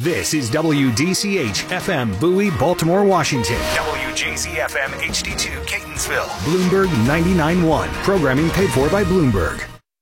This is WDCH FM Bowie, Baltimore, Washington. WJZ FM HD2 Catonsville. Bloomberg 99.1. Programming paid for by Bloomberg.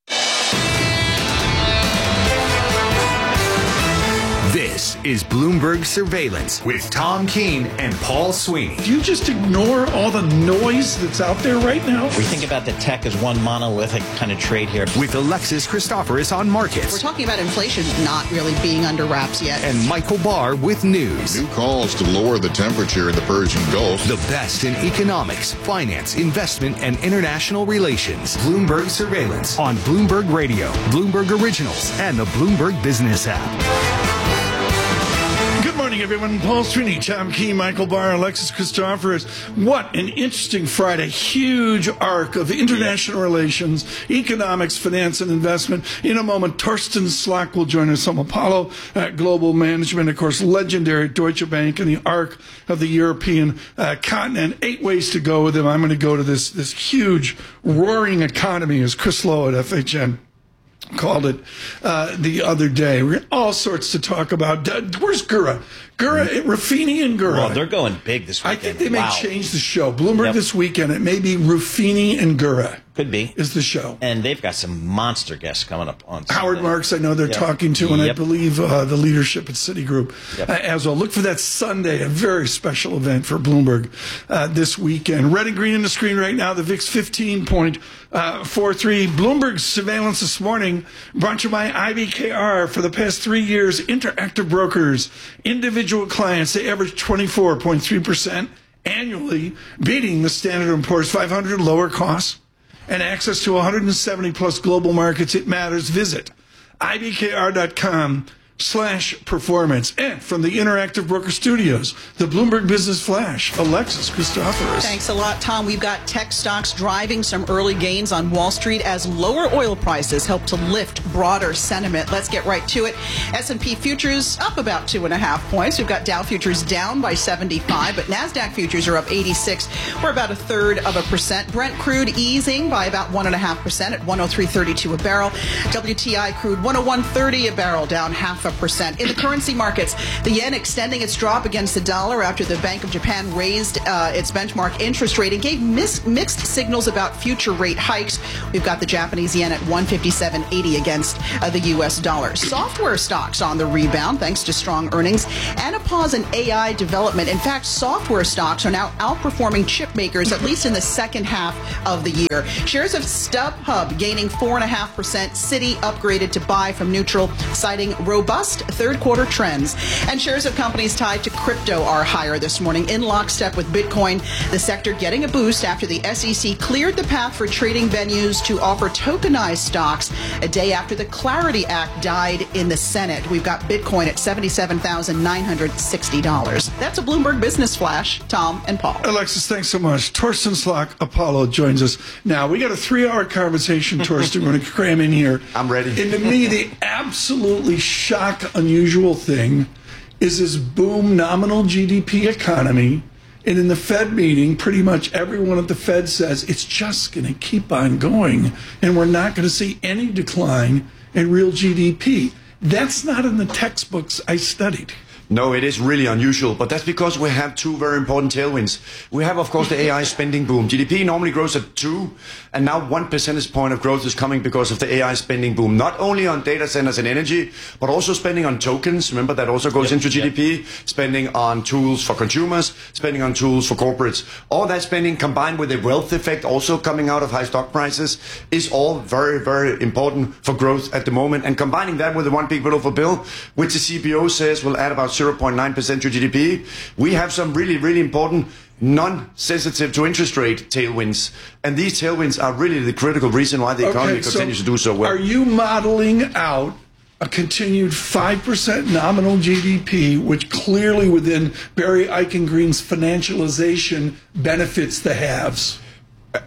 This is Bloomberg Surveillance with Tom Keene and Paul Sweeney. Do you just ignore all the noise that's out there right now? We think about the tech as one monolithic kind of trade here. With Alexis Christoforous on markets. We're talking about inflation not really being under wraps yet. And Michael Barr with news. New calls to lower the temperature in the Persian Gulf. The best in economics, finance, investment, and international relations. Bloomberg Surveillance on Bloomberg Radio, Bloomberg Originals, and the Bloomberg Business app. Good morning, everyone. Paul Sweeney, Tom Keene, Michael Barr, Alexis Christoforous. What an interesting Friday. Huge arc of international relations, economics, finance, and investment. In a moment, Torsten Slok will join us from Apollo Global Management. Of course, legendary Deutsche Bank and the arc of the European continent. 8 ways to go with him. I'm going to go to this huge, roaring economy, as Chris Lowe at FHN called it the other day. We got all sorts to talk about. Where's Gura? Ruffini and Gura. Well, they're going big this weekend. I think they may change the show. Bloomberg this weekend, it may be Ruffini and Gura. Could be. Is the show. And they've got some monster guests coming up on Sunday. Howard Marks, I know they're talking to, and I believe the leadership at Citigroup as well. Look for that Sunday, a very special event for Bloomberg this weekend. Red and green on the screen right now, the VIX 15.43. Bloomberg surveillance this morning brought to you by IBKR. For the past 3 years, Interactive Brokers, individual clients, they average 24.3% annually, beating the Standard & Poor's 500 lower costs and access to 170 plus global markets. It matters. Visit IBKR.com/performance. And from the Interactive Broker Studios, the Bloomberg Business Flash, Alexis Christoforous. Thanks a lot, Tom. We've got tech stocks driving some early gains on Wall Street as lower oil prices help to lift broader sentiment. Let's get right to it. S&P futures up about 2.5 points. We've got Dow futures down by 75, but NASDAQ futures are up 86. We're about 1/3%. Brent crude easing by about 1.5% at 103.32 a barrel. WTI crude 101.30 a barrel, down 0.5%. In the currency markets, the yen extending its drop against the dollar after the Bank of Japan raised its benchmark interest rate and gave mixed signals about future rate hikes. We've got the Japanese yen at 157.80 against the U.S. dollar. Software stocks on the rebound thanks to strong earnings and a pause in AI development. In fact, software stocks are now outperforming chip makers, at least in the second half of the year. Shares of StubHub gaining 4.5%. Citi upgraded to buy from neutral, citing robust third quarter trends. And shares of companies tied to crypto are higher this morning in lockstep with Bitcoin. The sector getting a boost after the SEC cleared the path for trading venues to offer tokenized stocks a day after the Clarity Act died in the Senate. We've got Bitcoin at $77,960. That's a Bloomberg Business Flash. Tom and Paul. Alexis, thanks so much. Torsten Slok, Apollo, joins us now. We got a 3-hour conversation, Torsten. We're going to cram in here. I'm ready. And to me, the absolutely unusual thing is this boom nominal GDP economy. And in the Fed meeting, pretty much everyone at the Fed says it's just going to keep on going and we're not going to see any decline in real GDP. That's not in the textbooks I studied. No, it is really unusual, but that's because we have two very important tailwinds. We have, of course, the AI spending boom. GDP normally grows at 2, and now 1 percentage point of growth is coming because of the AI spending boom. Not only on data centers and energy, but also spending on tokens. Remember, that also goes into GDP. Spending on tools for consumers, spending on tools for corporates. All that spending combined with a wealth effect also coming out of high stock prices is all very, very important for growth at the moment. And combining that with the one big beautiful bill, which the CBO says will add about 0.9% to GDP, we have some really, really important non-sensitive to interest rate tailwinds. And these tailwinds are really the critical reason why the economy continues to do so well. Are you modeling out a continued 5% nominal GDP, which clearly within Barry Eichengreen's financialization benefits the haves?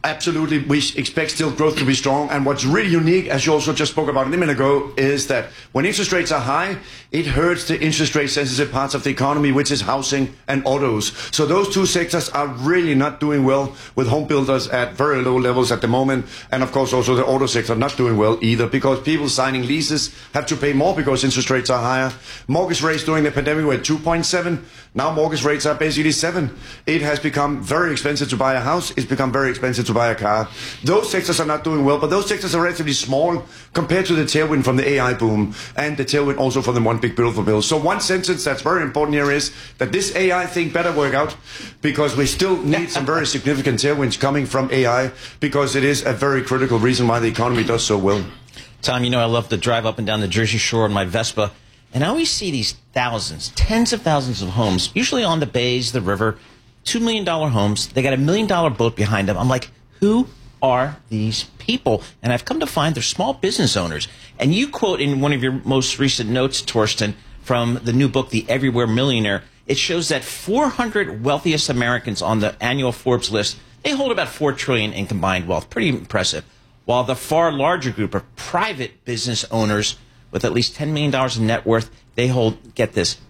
absolutely, we expect still growth to be strong. And what's really unique, as you also just spoke about a minute ago, is that when interest rates are high, it hurts the interest rate sensitive parts of the economy, which is housing and autos. So those two sectors are really not doing well, with home builders at very low levels at the moment. And of course also the auto sector not doing well either, because people signing leases have to pay more because interest rates are higher. Mortgage rates during the pandemic were 2.7. Now mortgage rates are basically 7. It has become very expensive to buy a house. It's become very expensive to buy a car. Those sectors are not doing well, but those sectors are relatively small compared to the tailwind from the AI boom and the tailwind also from the One Big Beautiful Bill. So one sentence that's very important here is that this AI thing better work out, because we still need some very significant tailwinds coming from AI, because it is a very critical reason why the economy does so well. Tom, you know I love to drive up and down the Jersey Shore on my Vespa, and I always see these thousands, tens of thousands of homes, usually on the bays, the river, $2 million homes. They got $1 million boat behind them. I'm like, who are these people? And I've come to find they're small business owners. And you quote in one of your most recent notes, Torsten, from the new book, The Everywhere Millionaire, it shows that 400 wealthiest Americans on the annual Forbes list, they hold about $4 trillion in combined wealth. Pretty impressive. While the far larger group of private business owners with at least $10 million in net worth, they hold, get this,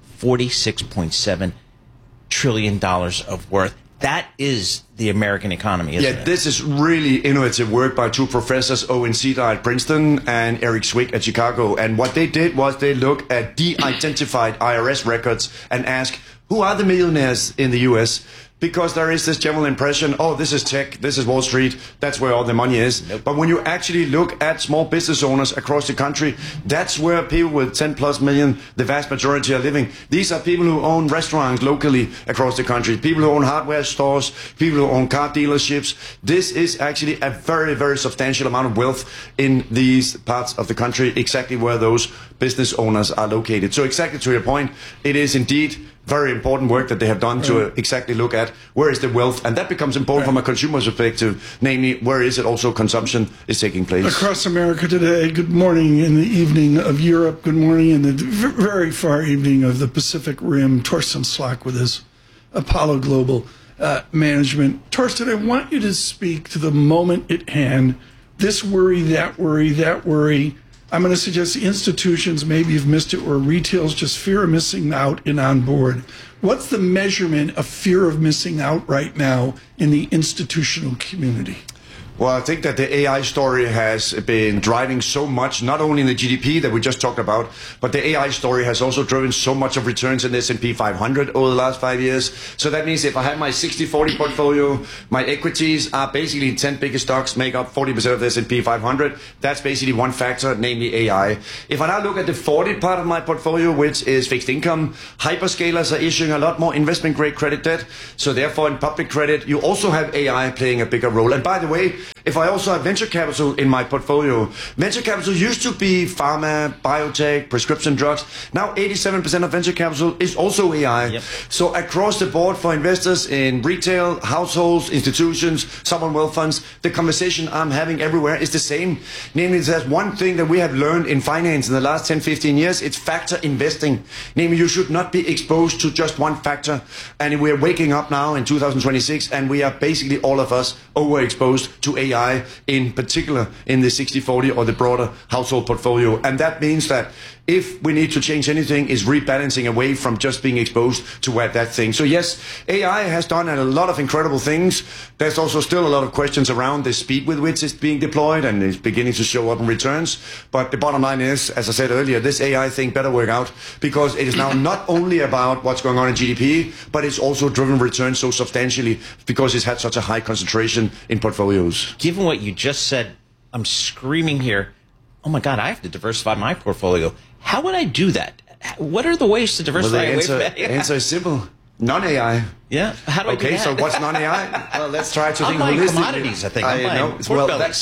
$46.7 trillion of worth. That is the American economy, isn't it? This is really innovative work by two professors, Owen Cedar at Princeton and Eric Zwick at Chicago. And what they did was they looked at de-identified IRS records and asked, who are the millionaires in the U.S.? Because there is this general impression, oh, this is tech, this is Wall Street, that's where all the money is. Nope. But when you actually look at small business owners across the country, that's where people with 10 plus million, the vast majority are living. These are people who own restaurants locally across the country, people who own hardware stores, people who own car dealerships. This is actually a very, very substantial amount of wealth in these parts of the country, exactly where those business owners are located. So exactly to your point, it is indeed very important work that they have done to exactly look at where is the wealth, and that becomes important from a consumer's perspective, namely where is it also consumption is taking place. Across America today, good morning in the evening of Europe, good morning in the very far evening of the Pacific Rim. Torsten Slok with his Apollo Global Management. Torsten, I want you to speak to the moment at hand, this worry, that worry, that worry. I'm going to suggest the institutions, maybe you've missed it, or retail's just fear of missing out and on board. What's the measurement of fear of missing out right now in the institutional community? Well, I think that the AI story has been driving so much, not only in the GDP that we just talked about, but the AI story has also driven so much of returns in the S&P 500 over the last 5 years. So that means if I have my 60-40 portfolio, my equities are basically 10 biggest stocks make up 40% of the S&P 500. That's basically one factor, namely AI. If I now look at the 40 part of my portfolio, which is fixed income, hyperscalers are issuing a lot more investment-grade credit debt. So therefore, in public credit, you also have AI playing a bigger role. And by the way, if I also have venture capital in my portfolio, venture capital used to be pharma, biotech, prescription drugs. Now 87% of venture capital is also AI. Yep. So across the board for investors in retail, households, institutions, sovereign wealth funds, the conversation I'm having everywhere is the same. Namely, there's one thing that we have learned in finance in the last 10, 15 years, it's factor investing. Namely, you should not be exposed to just one factor. And we're waking up now in 2026, and we are basically all of us overexposed to AI, in particular in the 60-40 or the broader household portfolio. And that means that if we need to change anything, is rebalancing away from just being exposed to that thing. So yes, AI has done a lot of incredible things. There's also still a lot of questions around the speed with which it's being deployed, and it's beginning to show up in returns. But the bottom line is, as I said earlier, this AI thing better work out, because it is now not only about what's going on in GDP, but it's also driven returns so substantially because it's had such a high concentration in portfolios. Given what you just said, I'm screaming here, oh my God, I have to diversify my portfolio. How would I do that? What are the ways to diversify away from that? The answer is simple. Non-AI. Yeah. How do I do that? Okay, so what's non-AI? Well, let's try to think holistically. holistically. Commodities, I think. I'm buying pork bellies.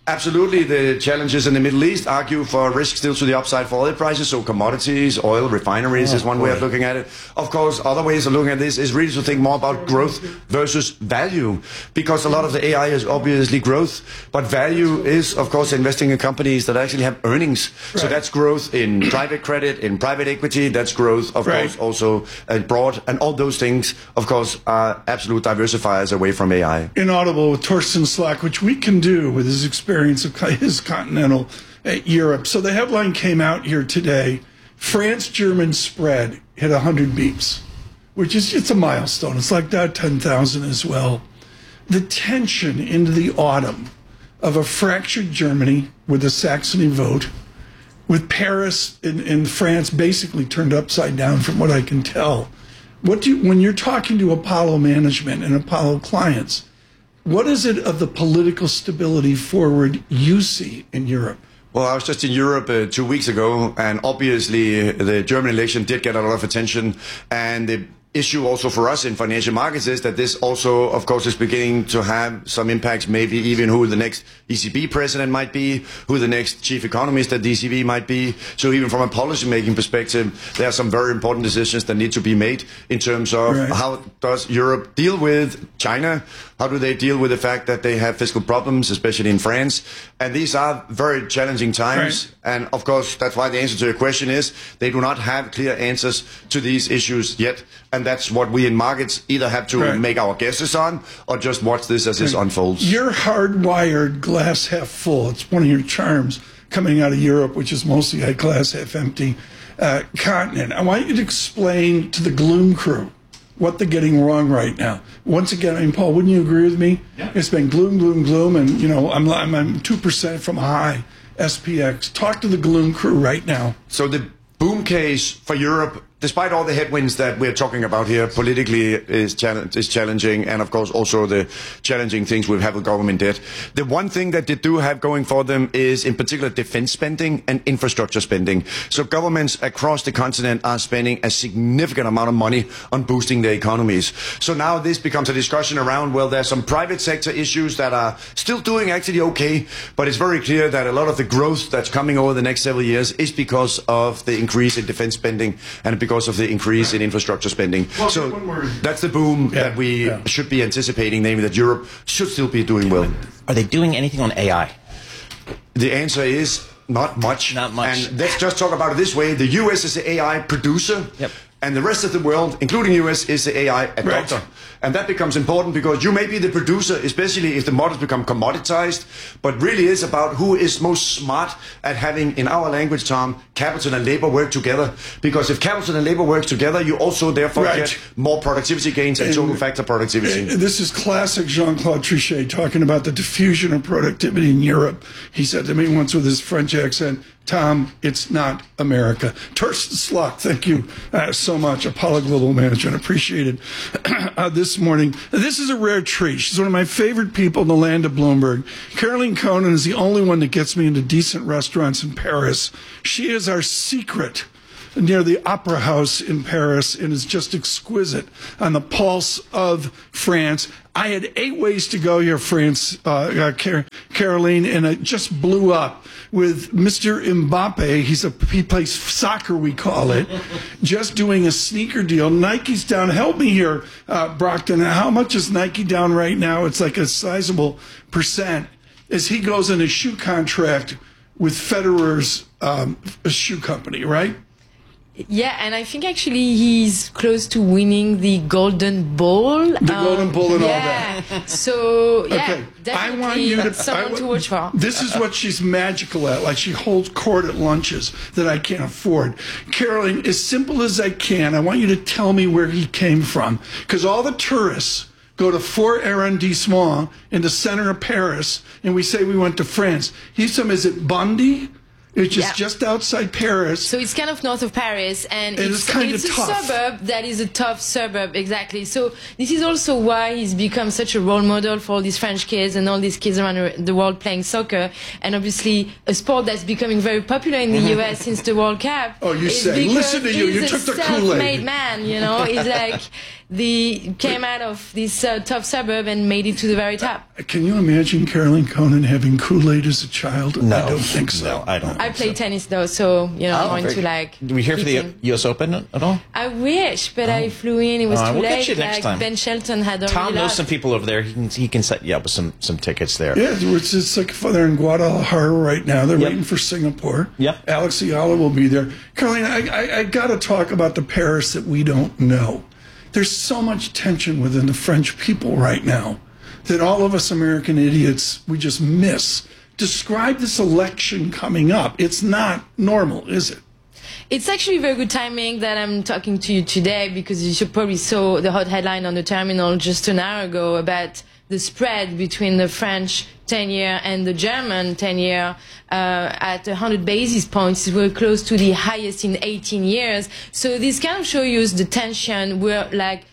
Absolutely. The challenges in the Middle East argue for risk still to the upside for oil prices. So commodities, oil, refineries is one way of looking at it. Of course, other ways of looking at this is really to think more about growth versus value, because a lot of the AI is obviously growth, but value is, of course, investing in companies that actually have earnings. Right. So that's growth in private credit, in private equity. That's growth, of course, also abroad. And all those things, of course, are absolute diversifiers away from AI. Inaudible with Torsten Slok, which we can do with his experience of his continental Europe. So the headline came out here today: France-German spread hit 100 beeps, which is, it's a milestone. It's like that 10,000 as well. The tension into the autumn of a fractured Germany with the Saxony vote, with Paris in France basically turned upside down from what I can tell. When you're talking to Apollo management and Apollo clients, what is it of the political stability forward you see in Europe? Well, I was just in Europe 2 weeks ago, and obviously the German election did get a lot of attention. And the issue also for us in financial markets is that this also, of course, is beginning to have some impacts, maybe even who the next ECB president might be, who the next chief economist at the ECB might be. So even from a policy-making perspective, there are some very important decisions that need to be made in terms of how does Europe deal with China? How do they deal with the fact that they have fiscal problems, especially in France? And these are very challenging times. And of course, that's why the answer to your question is they do not have clear answers to these issues yet. And that's what we in markets either have to make our guesses on or just watch this as this unfolds. You're hardwired glass half full. It's one of your charms coming out of Europe, which is mostly a glass half empty continent. I want you to explain to the gloom crew what they're getting wrong right now. Once again, I mean, Paul, wouldn't you agree with me? Yeah. It's been gloom, gloom, gloom, and you know, I'm 2% from a high SPX. Talk to the gloom crew right now. So the boom case for Europe, despite all the headwinds that we're talking about here, politically is challenging, and of course also the challenging things we have with government debt. The one thing that they do have going for them is in particular defense spending and infrastructure spending. So governments across the continent are spending a significant amount of money on boosting their economies. So now this becomes a discussion around, well, there's some private sector issues that are still doing actually okay, but it's very clear that a lot of the growth that's coming over the next several years is because of the increase in defense spending and because of the increase in infrastructure spending. Well, so that's the boom that we should be anticipating, namely that Europe should still be doing well. Are they doing anything on AI? The answer is not much. Not much. And let's just talk about it this way. The US is the AI producer. Yep. And the rest of the world, including US, is the AI adopter. And that becomes important because you may be the producer, especially if the models become commoditized, but really is about who is most smart at having, in our language, Tom, capital and labor work together. Because if capital and labor work together, you also therefore get more productivity gains and total factor productivity. This is classic Jean-Claude Trichet talking about the diffusion of productivity in Europe. He said to me once with his French accent, Tom, it's not America. Torsten Slok, thank you so much. Apollo Global Management, appreciated this morning. This is a rare treat. She's one of my favorite people in the land of Bloomberg. Caroline Conan is the only one that gets me into decent restaurants in Paris. She is our secret near the Opera House in Paris and is just exquisite on the pulse of France. I had 8 ways to go here, Caroline, and it just blew up with Mr. Mbappe. He plays soccer, we call it, just doing a sneaker deal. Nike's down. Help me here, Brockton. How much is Nike down right now? It's like a sizable percent as he goes in a shoe contract with Federer's shoe company, right? Yeah, and I think actually he's close to winning the Golden Ball. The Golden Ball and all that. So, yeah, definitely I want you to, someone to watch for. This is what she's magical at. Like she holds court at lunches that I can't afford. Caroline, as simple as I can, I want you to tell me where he came from. Because all the tourists go to 4 arrondissements in the center of Paris, and we say we went to France. He's from, is it Bondy? It's just outside Paris. So it's kind of north of Paris, and it's kind of a suburb that is a tough suburb, exactly. So this is also why he's become such a role model for all these French kids and all these kids around the world playing soccer, and obviously a sport that's becoming very popular in the US since the World Cup. Oh, you say, listen to you took the Kool-Aid. Self-made man, you know. He's like, they came out of this tough suburb and made it to the very top. Can you imagine Caroline Conan having Kool-Aid as a child? No. I don't think so. No, I don't. I play tennis though, so I'm going to like. Were you here for the eating. U.S. Open at all? I wish, but I flew in. It was too we'll late. get you next time. Ben Shelton had already Tom knows lost. some people over there. He can set you up with some tickets there. Yeah, it's like they're in Guadalajara right now. They're Yep. waiting for Singapore. Yep. Alex Ayala will be there. Caroline, I got to talk about the Paris that we don't know. There's so much tension within the French people right now that all of us American idiots, we just miss. Describe this election coming up. It's not normal, is it? It's actually very good timing that I'm talking to you today, because you probably saw the hot headline on the terminal just an hour ago about the spread between the French 10-year and the German 10-year at 100 basis points. We're close to the highest in 18 years. So this kind of shows you the tension. We're like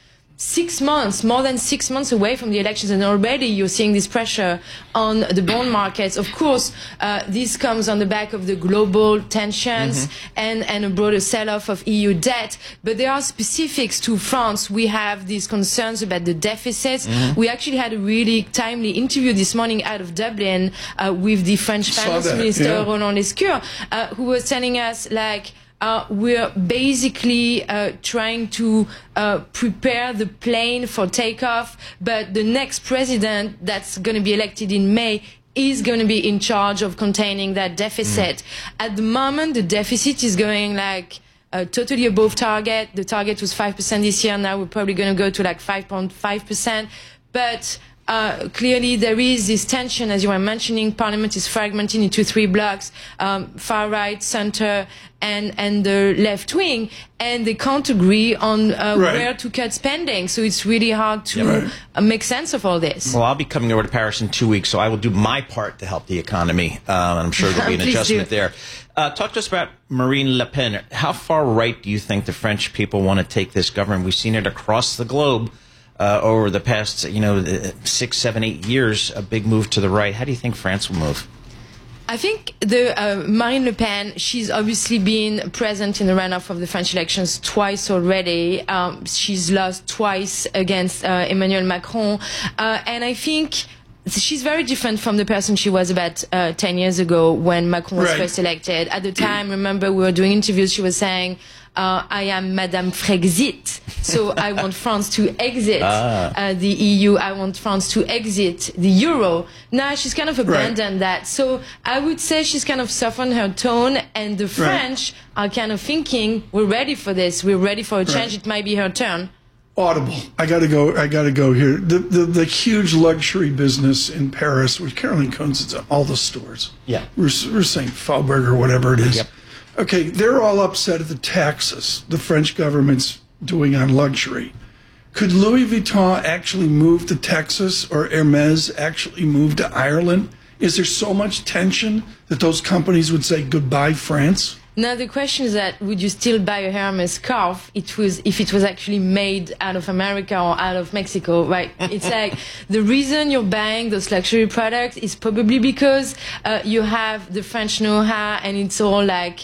6 months, more than 6 months away from the elections, and already you're seeing this pressure on the bond markets. Of course, this comes on the back of the global tensions and a broader sell-off of EU debt. But there are specifics to France. We have these concerns about the deficits. We actually had a really timely interview this morning out of Dublin with the French Finance Minister, Roland Lescure, who was telling us, like, we're basically trying to prepare the plane for takeoff, but the next president that's going to be elected in May is going to be in charge of containing that deficit. At the moment, the deficit is going like totally above target. The target was 5% this year. Now we're probably going to go to like 5.5%. But clearly there is this tension, as you were mentioning. Parliament is fragmented into three blocks, far right, center, and the left wing, and they can't agree on where to cut spending. So it's really hard to make sense of all this. Well, I'll be coming over to Paris in 2 weeks, so I will do my part to help the economy. I'm sure there'll be an adjustment there. Talk to us about Marine Le Pen. How far right do you think the French people want to take this government? We've seen it across the globe over the past, 6, 7, 8 years, a big move to the right. How do you think France will move? I think Marine Le Pen, she's obviously been present in the runoff of the French elections twice already. She's lost twice against Emmanuel Macron. And I think she's very different from the person she was about 10 years ago when Macron was first elected. At the time, remember, we were doing interviews, she was saying, I am Madame Frexit, so I want France to exit the EU. I want France to exit the euro. Now she's kind of abandoned that. So I would say she's kind of softened her tone, and the French are kind of thinking, we're ready for this. We're ready for a change. It might be her turn. Audible. I gotta go here. The huge luxury business in Paris, which Caroline Cohn's at all the stores. Yeah. We're saying Fahlberg or whatever it is. Yep. Okay, they're all upset at the taxes the French government's doing on luxury. Could Louis Vuitton actually move to Texas, or Hermes actually move to Ireland? Is there so much tension that those companies would say goodbye, France? Now the question is that would you still buy a Hermes scarf if it was actually made out of America or out of Mexico, right? It's like the reason you're buying those luxury products is probably because you have the French know-how, and it's all like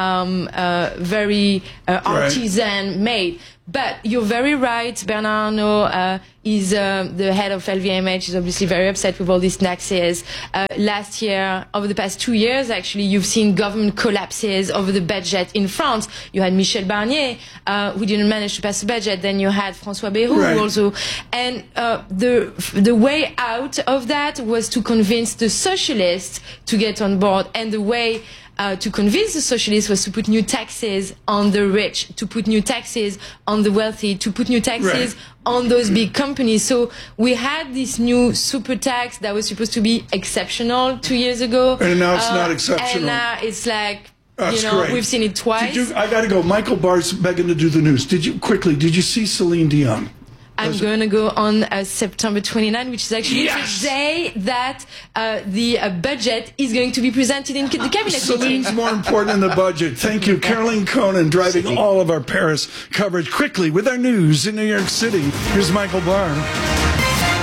very artisan made. But you're very right. Bernard Arnault is the head of LVMH. Is obviously very upset with all these taxes. Last year, over the past 2 years, actually, you've seen government collapses over the budget in France. You had Michel Barnier, who didn't manage to pass the budget. Then you had François Bayrou also. And the way out of that was to convince the socialists to get on board. And the way to convince the socialists was to put new taxes on the rich, to put new taxes on the wealthy, to put new taxes on those big companies. So we had this new super tax that was supposed to be exceptional 2 years ago. And now it's not exceptional. And now it's like, great. We've seen it twice. I got to go. Michael Barr's begging to do the news. Did you see Celine Dion? I'm going to go on September 29, which is actually the day that the budget is going to be presented in the cabinet. Celine's more important than the budget. Thank you. Caroline Conan driving all of our Paris coverage quickly with our news in New York City. Here's Michael Barr.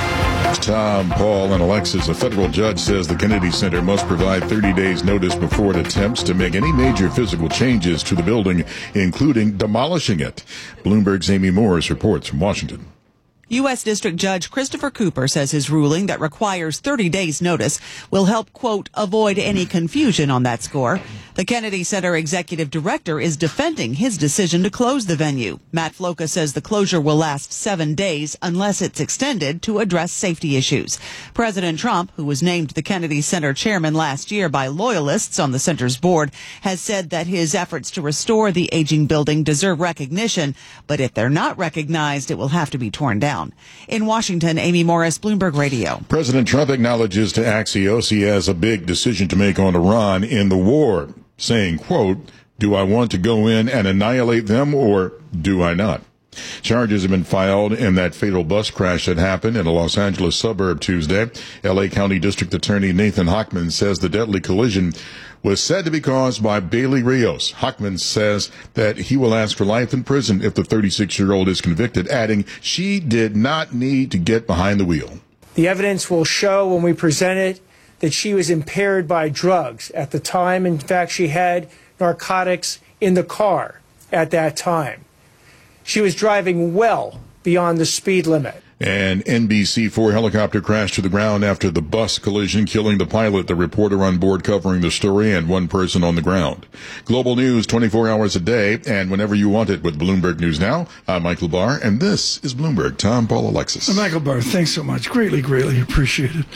Tom, Paul, and Alexis. A federal judge says the Kennedy Center must provide 30 days notice before it attempts to make any major physical changes to the building, including demolishing it. Bloomberg's Amy Morris reports from Washington. U.S. District Judge Christopher Cooper says his ruling that requires 30 days notice will help, quote, avoid any confusion on that score. The Kennedy Center executive director is defending his decision to close the venue. Matt Floca says the closure will last 7 days unless it's extended to address safety issues. President Trump, who was named the Kennedy Center chairman last year by loyalists on the center's board, has said that his efforts to restore the aging building deserve recognition, but if they're not recognized, it will have to be torn down. In Washington, Amy Morris, Bloomberg Radio. President Trump acknowledges to Axios he has a big decision to make on Iran in the war, saying, quote, do I want to go in and annihilate them or do I not? Charges have been filed in that fatal bus crash that happened in a Los Angeles suburb Tuesday. L.A. County District Attorney Nathan Hochman says the deadly collision was said to be caused by Bailey Rios. Hochman says that he will ask for life in prison if the 36-year-old is convicted, adding she did not need to get behind the wheel. The evidence will show when we present it that she was impaired by drugs at the time. In fact, she had narcotics in the car at that time. She was driving well beyond the speed limit. An NBC4 helicopter crashed to the ground after the bus collision, killing the pilot, the reporter on board covering the story, and one person on the ground. Global news 24 hours a day and whenever you want it with Bloomberg News Now. I'm Michael Barr, and this is Bloomberg. Tom, Paul, Alexis. Michael Barr, thanks so much. Greatly appreciate it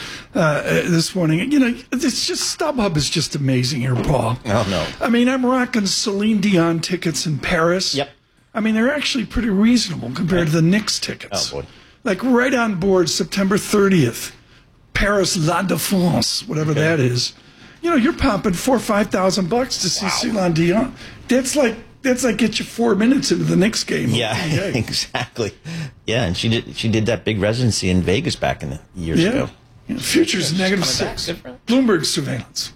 this morning. You know, it's just StubHub is just amazing here, Paul. Oh, no. I mean, I'm rocking Celine Dion tickets in Paris. Yep. I mean, they're actually pretty reasonable compared to the Knicks tickets. Oh, boy. Like right on board September 30th, Paris La Défense, whatever that is. You know, you're pumping $4,000 or $5,000 to see Celine Dion. That's like get you 4 minutes into the Knicks game. Yeah, exactly. Yeah, and she did that big residency in Vegas back in the years ago. Yeah, futures -6. Bloomberg surveillance.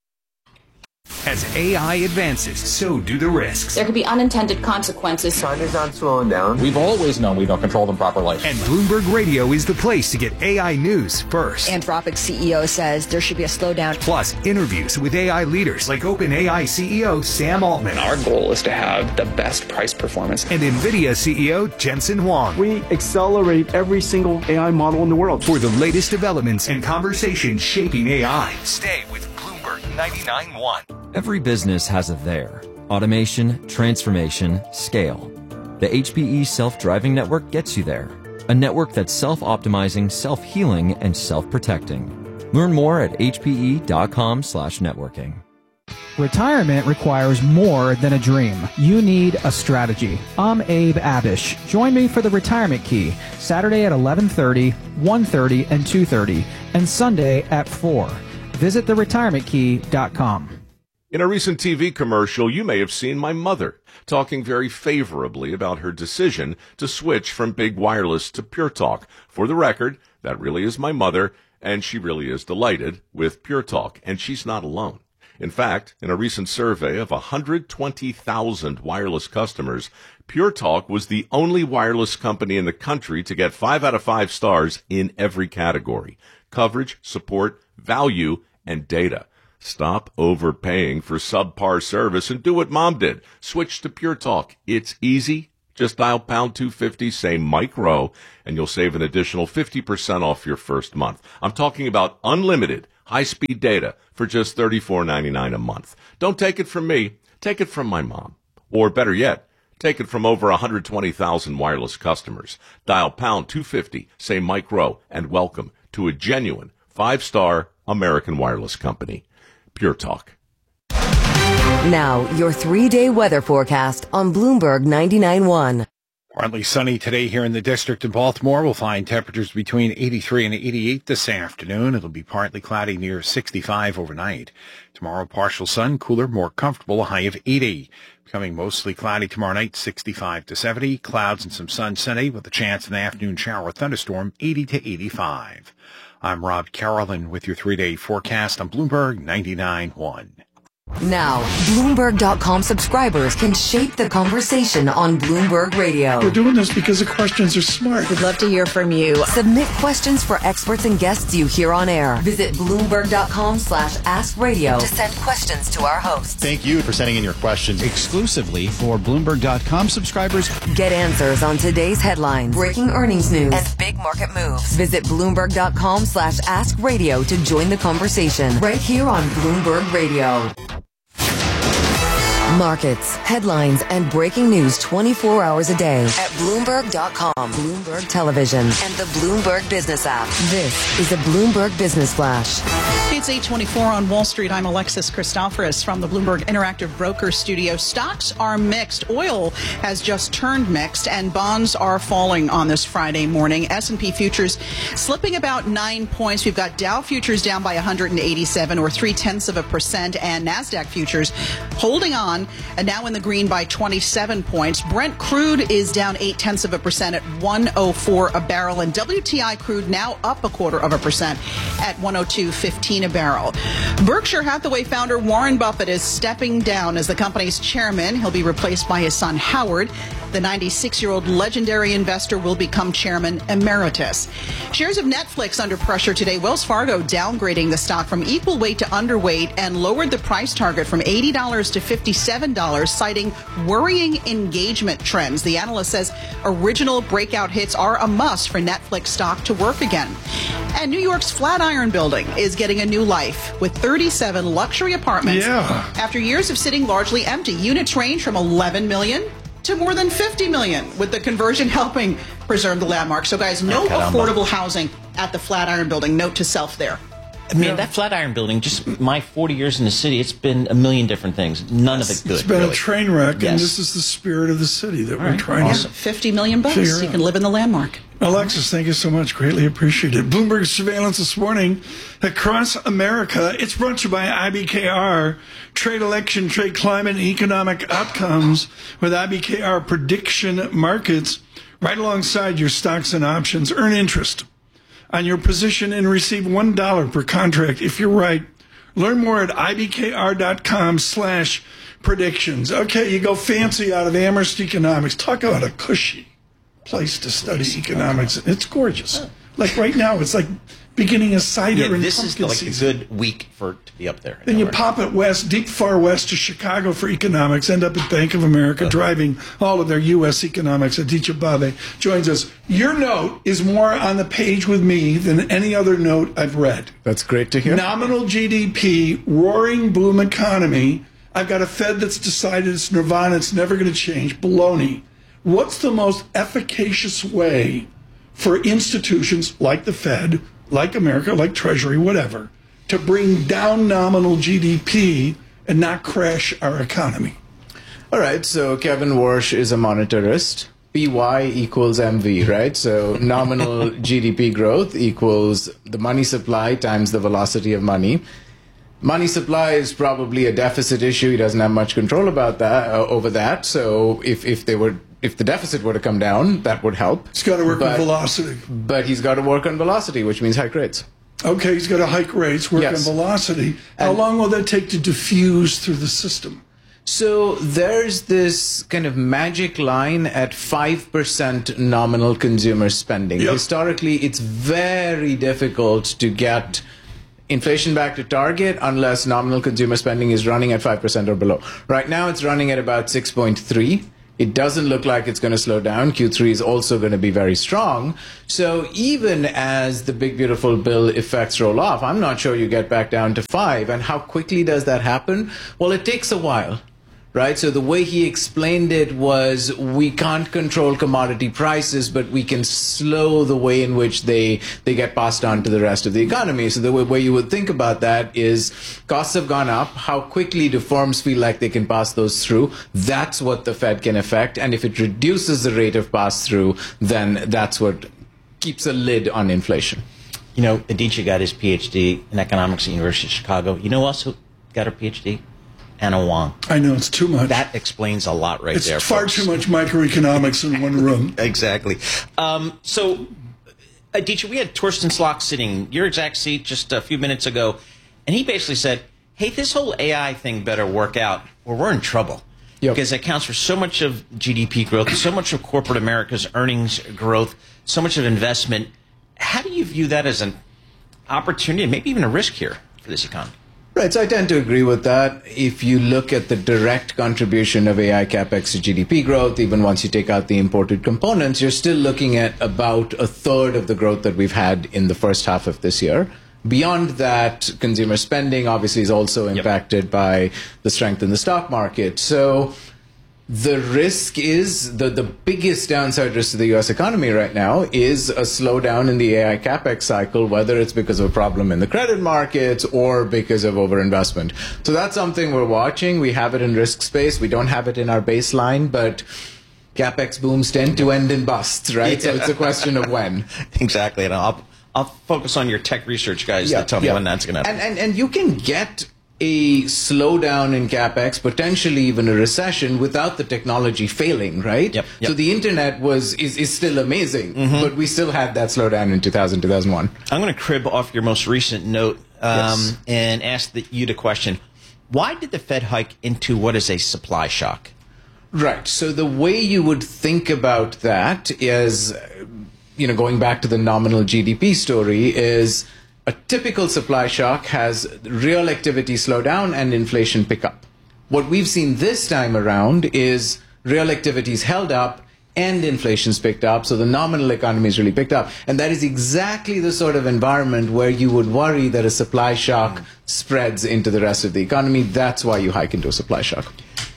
As AI advances, so do the risks. There could be unintended consequences. China's not slowing down. We've always known we don't control them properly. And Bloomberg Radio is the place to get AI news first. Anthropic CEO says there should be a slowdown. Plus, interviews with AI leaders like OpenAI CEO Sam Altman. Our goal is to have the best price performance. And NVIDIA CEO Jensen Huang. We accelerate every single AI model in the world. For the latest developments and conversations shaping AI. Stay with Bloomberg 99.1. Every business has a there. Automation, transformation, scale. The HPE Self-Driving Network gets you there. A network that's self-optimizing, self-healing, and self-protecting. Learn more at hpe.com/networking. Retirement requires more than a dream. You need a strategy. I'm Abe Abish. Join me for the Retirement Key, Saturday at 11:30, 1:30, and 2:30, and Sunday at 4. Visit theretirementkey.com. In a recent TV commercial, you may have seen my mother talking very favorably about her decision to switch from big wireless to Pure Talk. For the record, that really is my mother, and she really is delighted with Pure Talk, and she's not alone. In fact, in a recent survey of 120,000 wireless customers, Pure Talk was the only wireless company in the country to get 5 out of 5 stars in every category: coverage, support, value, and data. Stop overpaying for subpar service and do what Mom did. Switch to Pure Talk. It's easy. Just dial pound 250, say Mike Rowe, and you'll save an additional 50% off your first month. I'm talking about unlimited high-speed data for just $34.99 a month. Don't take it from me. Take it from my mom. Or better yet, take it from over 120,000 wireless customers. Dial pound 250, say Mike Rowe, and welcome to a genuine 5-star American wireless company. Pure Talk. Now, your 3-day weather forecast on Bloomberg 99.1. Partly sunny today here in the district of Baltimore. We'll find temperatures between 83 and 88 this afternoon. It'll be partly cloudy near 65 overnight. Tomorrow, partial sun, cooler, more comfortable, a high of 80. Becoming mostly cloudy tomorrow night, 65 to 70. Clouds and some sun Sunday with a chance of an afternoon shower or thunderstorm, 80 to 85. I'm Rob Carolyn with your 3-day forecast on Bloomberg 99.1. Now, Bloomberg.com subscribers can shape the conversation on Bloomberg Radio. We're doing this because the questions are smart. We'd love to hear from you. Submit questions for experts and guests you hear on air. Visit Bloomberg.com/askradio to send questions to our hosts. Thank you for sending in your questions exclusively for Bloomberg.com subscribers. Get answers on today's headlines, breaking earnings news, and big market moves. Visit Bloomberg.com/askradio to join the conversation right here on Bloomberg Radio. Markets, headlines, and breaking news 24 hours a day at Bloomberg.com, Bloomberg Television, and the Bloomberg Business app. This is a Bloomberg Business Flash. It's 8:24 on Wall Street. I'm Alexis Christoforous from the Bloomberg Interactive Broker Studio. Stocks are mixed. Oil has just turned mixed, and bonds are falling on this Friday morning. S&P futures slipping about 9 points. We've got Dow futures down by 187 or 0.3%, and NASDAQ futures holding on and now in the green by 27 points. Brent crude is down 0.8% at 104 a barrel, and WTI crude now up 0.25% at 102.15 a barrel. Berkshire Hathaway founder Warren Buffett is stepping down as the company's chairman. He'll be replaced by his son Howard. The 96-year-old legendary investor will become chairman emeritus. Shares of Netflix under pressure today. Wells Fargo downgrading the stock from equal weight to underweight and lowered the price target from $80 to $57, citing worrying engagement trends. The analyst says original breakout hits are a must for Netflix stock to work again. And New York's Flatiron Building is getting a new life with 37 luxury apartments. After years of sitting largely empty. Units range from 11 million to more than 50 million, with the conversion helping preserve the landmark. So, guys, no affordable housing at the Flatiron Building. Note to self there. I mean, that Flatiron Building, just my 40 years in the city, it's been a million different things. None of it good. It's been really. a train wreck, and this is the spirit of the city that we're trying to $50 million bucks. You can live in the landmark. Alexis, thank you so much. Greatly appreciated. Bloomberg surveillance this morning across America. It's brought to you by IBKR. Trade election, trade climate, and economic outcomes with IBKR prediction markets right alongside your stocks and options. Earn interest on your position and receive $1 per contract if you're right. Learn more at ibkr.com/predictions. Okay, you go fancy out of Amherst Economics. Talk about a cushy place to study economics. It's gorgeous. Like right now, it's like beginning a cider and this pumpkin is like season. a good week for it to be up there. Then you pop it west, deep far west to Chicago for economics, end up at Bank of America driving all of their U.S. economics. Aditya Bave joins us. Your note is more on the page with me than any other note I've read. That's great to hear. Nominal GDP, roaring boom economy. I've got a Fed that's decided it's nirvana, it's never going to change. Baloney. What's the most efficacious way for institutions like the Fed, like America, like Treasury, whatever, to bring down nominal GDP and not crash our economy? All right, so Kevin Warsh is a monetarist. PY equals MV, right? So nominal GDP growth equals the money supply times the velocity of money. Money supply is probably a deficit issue. He doesn't have much control about that over that. So if the deficit were to come down, that would help. He's got to work on velocity. But he's got to work on velocity, which means hike rates. Okay, he's got to hike rates, work on velocity. How long will that take to diffuse through the system? So there's this kind of magic line at 5% nominal consumer spending. Historically, it's very difficult to get inflation back to target unless nominal consumer spending is running at 5% or below. Right now, it's running at about 6.3. It doesn't look like it's going to slow down. Q3 is also going to be very strong. So even as the big, beautiful bill effects roll off, I'm not sure you get back down to 5. And how quickly does that happen? Well, it takes a while. Right? So the way he explained it was we can't control commodity prices, but we can slow the way in which they get passed on to the rest of the economy. So the way you would think about that is costs have gone up. How quickly do firms feel like they can pass those through? That's what the Fed can affect. And if it reduces the rate of pass through, then that's what keeps a lid on inflation. You know, Aditya got his PhD in economics at the University of Chicago. You know who else got her PhD? Anna Wong. I know, it's too much. That explains a lot there. It's far too much microeconomics in one room. Exactly. So, Aditya, we had Torsten Slok sitting in your exact seat just a few minutes ago, and he basically said, hey, this whole AI thing better work out or we're in trouble. Because it accounts for so much of GDP growth, so much of corporate America's earnings growth, so much of investment. How do you view that as an opportunity and maybe even a risk here for this economy? Right, so I tend to agree with that. If you look at the direct contribution of AI capex to GDP growth, even once you take out the imported components, you're still looking at about a third of the growth that we've had in the first half of this year. Beyond that, consumer spending obviously is also impacted by the strength in the stock market. So the risk is, the biggest downside risk to the U.S. economy right now is a slowdown in the AI capex cycle, whether it's because of a problem in the credit markets or because of overinvestment. So that's something we're watching. We have it in risk space. We don't have it in our baseline, but capex booms tend to end in busts, right? So it's a question of when. Exactly. And I'll focus on your tech research guys to tell me when that's going to happen. And you can get a slowdown in capex, potentially even a recession, without the technology failing, right? So the internet is still amazing, but we still had that slowdown in 2000, 2001. I'm going to crib off your most recent note and ask you the question, why did the Fed hike into what is a supply shock? Right. So the way you would think about that is, going back to the nominal GDP story, is a typical supply shock has real activity slow down and inflation pick up. What we've seen this time around is real activities held up and inflation's picked up, so the nominal economy is really picked up. And that is exactly the sort of environment where you would worry that a supply shock spreads into the rest of the economy. That's why you hike into a supply shock.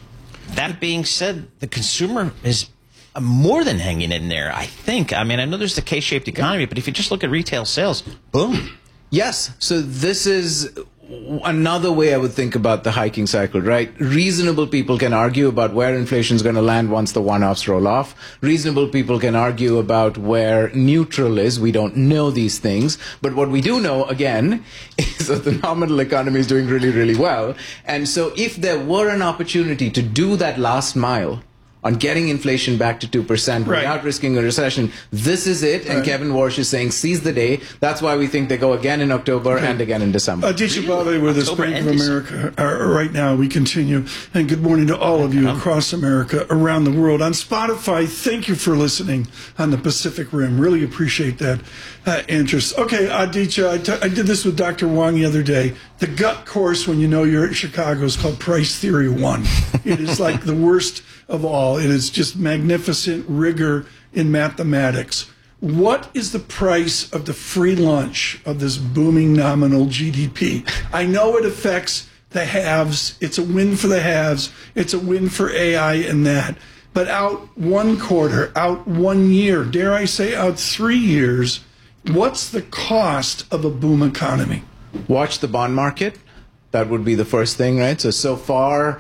That being said, the consumer is more than hanging in there, I think. I mean, I know there's the K-shaped economy, but if you just look at retail sales, boom. Yes. So this is another way I would think about the hiking cycle, right? Reasonable people can argue about where inflation is going to land once the one-offs roll off. Reasonable people can argue about where neutral is. We don't know these things. But what we do know, again, is that the nominal economy is doing really, really well. And so if there were an opportunity to do that last mile on getting inflation back to 2% without risking a recession, this is it. And Kevin Warsh is saying, seize the day. That's why we think they go again in October and again in December. Aditya Bave with us, Bank of America. Right now, we continue. And good morning to all of you across America, around the world. On Spotify, thank you for listening on the Pacific Rim. Really appreciate that interest. Okay, Aditya, I did this with Dr. Wong the other day. The gut course when you know you're at Chicago is called Price Theory 1. It is like the worst of all. It is just magnificent rigor in mathematics. What is the price of the free lunch of this booming nominal GDP? I know it affects the haves. It's a win for the haves. It's a win for AI and that. But out 1 quarter, out 1 year, dare I say out 3 years, what's the cost of a boom economy? Watch the bond market. That would be the first thing, right? So far,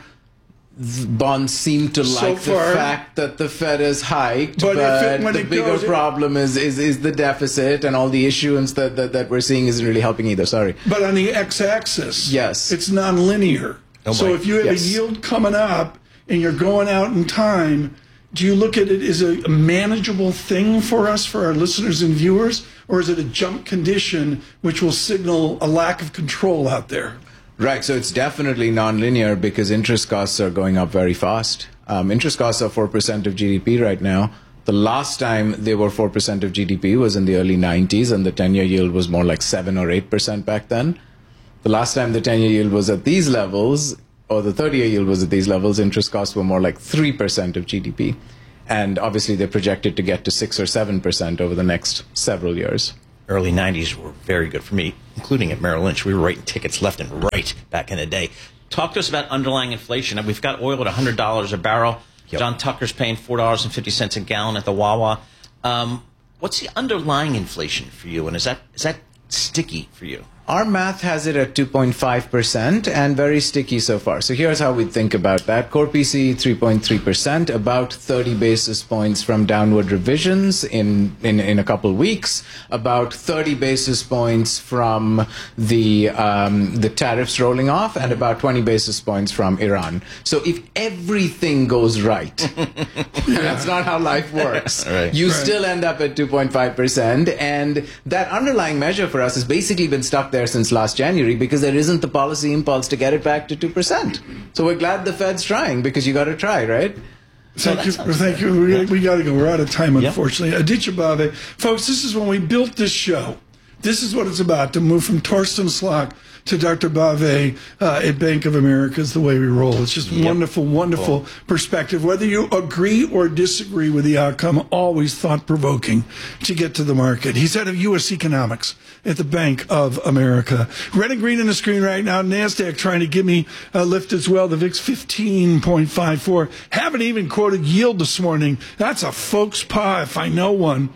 bonds seem to like the fact that the Fed has hiked, but the bigger problem is the deficit, and all the issuance that we're seeing isn't really helping either. Sorry. But on the x-axis, yes, it's nonlinear. So if you have a yield coming up and you're going out in time, do you look at it as a manageable thing for us, for our listeners and viewers, or is it a jump condition which will signal a lack of control out there? Right, so it's definitely nonlinear because interest costs are going up very fast. Interest costs are 4% of GDP right now. The last time they were 4% of GDP was in the early 90s, and the 10-year yield was more like 7 or 8% back then. The last time the 10-year yield was at these levels, or the 30-year yield was at these levels, interest costs were more like 3% of GDP. And obviously they're projected to get to 6 or 7% over the next several years. Early 90s were very good for me, including at Merrill Lynch. We were writing tickets left and right back in the day. Talk to us about underlying inflation. We've got oil at $100 a barrel. Yep. John Tucker's paying $4.50 a gallon at the Wawa. What's the underlying inflation for you, and is that sticky for you? Our math has it at 2.5% and very sticky so far. So here's how we think about that. Core PCE 3.3%, about 30 basis points from downward revisions in a couple weeks, about 30 basis points from the tariffs rolling off, and about 20 basis points from Iran. So if everything goes right, that's not how life works. You still end up at 2.5%, and that underlying measure for us has basically been stuck there since last January because there isn't the policy impulse to get it back to 2%. So we're glad the Fed's trying because you got to try, right? Thank you. We got to go. We're out of time, unfortunately. Aditya Bave. Folks, this is when we built this show. This is what it's about, to move from Torsten Slok to Dr. Bave at Bank of America is the way we roll. It's just wonderful, wonderful perspective. Whether you agree or disagree with the outcome, always thought-provoking to get to the market. He's head of U.S. economics at the Bank of America. Red and green on the screen right now. NASDAQ trying to give me a lift as well. The VIX 15.54. Haven't even quoted yield this morning. That's a folks paw if I know one.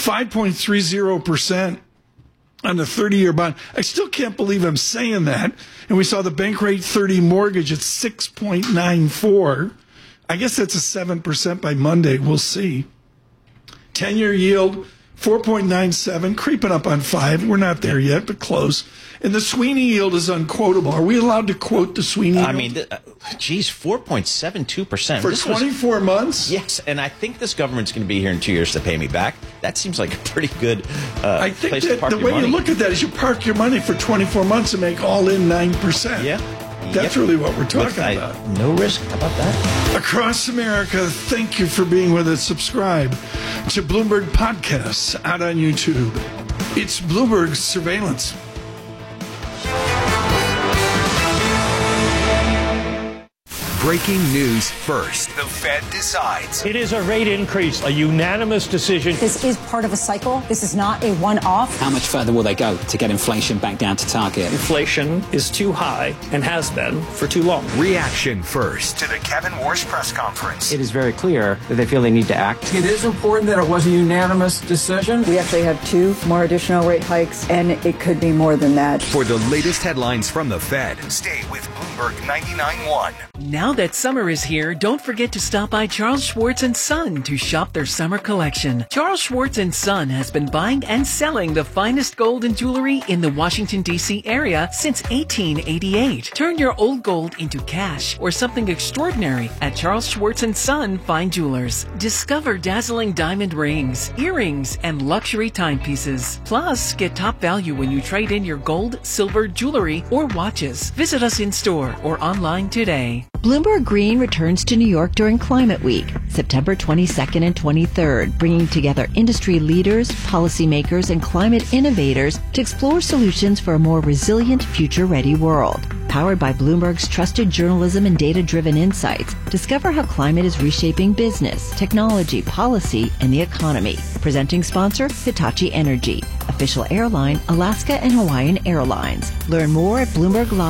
5.30%. on the 30-year bond. I still can't believe I'm saying that. And we saw the bank rate 30 mortgage at 6.94. I guess that's a 7% by Monday. We'll see. 10-year yield, 4.97, creeping up on 5. We're not there yet, but close. And the Sweeney yield is unquotable. Are we allowed to quote the Sweeney yield? I mean, 4.72%. For 24 months? Yes, and I think this government's going to be here in 2 years to pay me back. That seems like a pretty good I think place that to park the your way money. you look at that is you park your money for 24 months and make all in 9%. Yeah. That's really what we're talking about. No risk. How about that? Across America, thank you for being with us. Subscribe to Bloomberg Podcasts out on YouTube. It's Bloomberg Surveillance. Breaking news first. The Fed decides. It is a rate increase, a unanimous decision. This is part of a cycle. This is not a one-off. How much further will they go to get inflation back down to target? Inflation is too high and has been for too long. Reaction first to the Kevin Warsh press conference. It is very clear that they feel they need to act. It is important that it was a unanimous decision. We actually have 2 more additional rate hikes, and it could be more than that. For the latest headlines from the Fed, stay with Bloomberg 99.1. Now that summer is here, don't forget to stop by Charles Schwartz & Son to shop their summer collection. Charles Schwartz & Son has been buying and selling the finest gold and jewelry in the Washington, D.C. area since 1888. Turn your old gold into cash or something extraordinary at Charles Schwartz & Son Fine Jewelers. Discover dazzling diamond rings, earrings, and luxury timepieces. Plus, get top value when you trade in your gold, silver, jewelry, or watches. Visit us in store or online today. Bloomberg Green returns to New York during Climate Week, September 22nd and 23rd, bringing together industry leaders, policymakers, and climate innovators to explore solutions for a more resilient, future-ready world. Powered by Bloomberg's trusted journalism and data-driven insights, discover how climate is reshaping business, technology, policy, and the economy. Presenting sponsor, Hitachi Energy. Official airline, Alaska and Hawaiian Airlines. Learn more at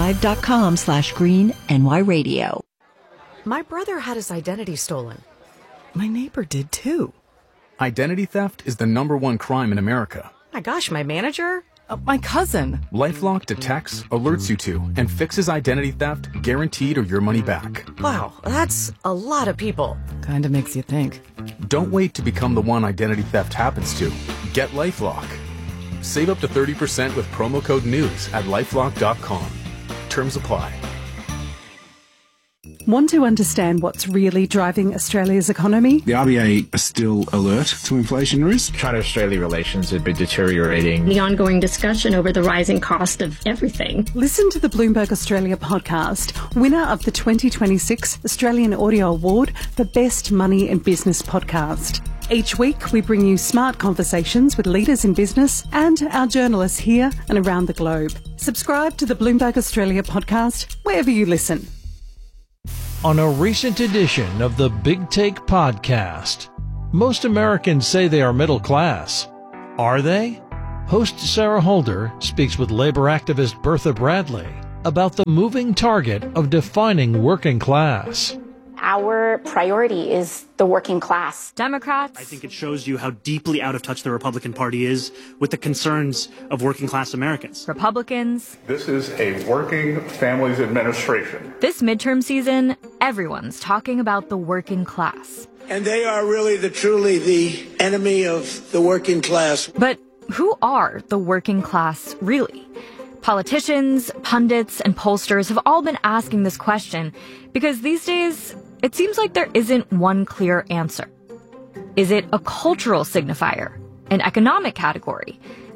BloombergLive.com/green-NY-radio. My brother had his identity stolen. My neighbor did too. Identity theft is the #1 crime in America. My gosh, my manager? My cousin. LifeLock detects, alerts you to, and fixes identity theft guaranteed or your money back. Wow, that's a lot of people. Kinda makes you think. Don't wait to become the one identity theft happens to. Get LifeLock. Save up to 30% with promo code NEWS at LifeLock.com. Terms apply. Want to understand what's really driving Australia's economy? The RBA are still alert to inflation risk. China-Australia relations have been deteriorating. The ongoing discussion over the rising cost of everything. Listen to the Bloomberg Australia podcast, winner of the 2026 Australian Audio Award for Best Money and Business Podcast. Each week, we bring you smart conversations with leaders in business and our journalists here and around the globe. Subscribe to the Bloomberg Australia podcast wherever you listen. On a recent edition of the Big Take podcast, most Americans say they are middle class. Are they? Host Sarah Holder speaks with labor activist Bertha Bradley about the moving target of defining working class. Our priority is the working class. Democrats. I think it shows you how deeply out of touch the Republican Party is with the concerns of working class Americans. Republicans. This is a working families administration. This midterm season, everyone's talking about the working class. And they are really truly the enemy of the working class. But who are the working class really? Politicians, pundits, and pollsters have all been asking this question because these days, it seems like there isn't one clear answer. Is it a cultural signifier, an economic category,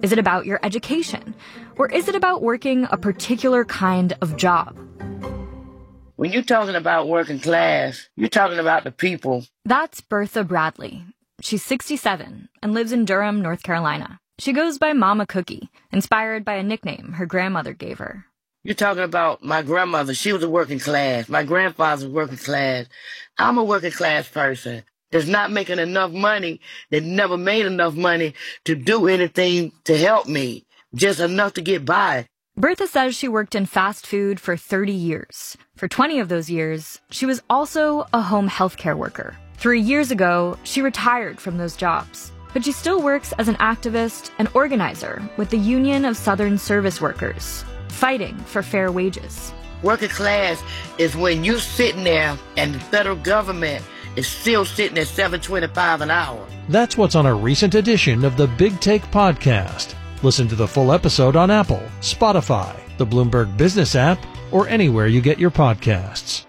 Is it about your education? Or is it about working a particular kind of job? When you're talking about working class, you're talking about the people. That's Bertha Bradley. She's 67 and lives in Durham, North Carolina. She goes by Mama Cookie, inspired by a nickname her grandmother gave her. You're talking about my grandmother. She was a working class. My grandfather was working class. I'm a working class person that's not making enough money, that never made enough money to do anything to help me, just enough to get by. Bertha says she worked in fast food for 30 years. For 20 of those years, she was also a home healthcare worker. 3 years ago, she retired from those jobs. But she still works as an activist and organizer with the Union of Southern Service Workers, fighting for fair wages. Working class is when you're sitting there and the federal government is still sitting at $7.25 an hour. That's what's on a recent edition of the Big Take podcast. Listen to the full episode on Apple, Spotify, the Bloomberg Business app, or anywhere you get your podcasts.